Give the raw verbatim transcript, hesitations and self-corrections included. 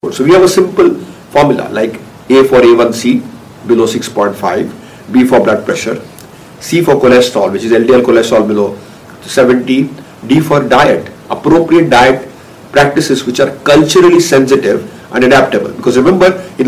So we have a simple formula like A for A one C below six point five, B for blood pressure, C for cholesterol, which is L D L cholesterol below seventy, D for diet, appropriate diet practices which are culturally sensitive and adaptable. Because remember, in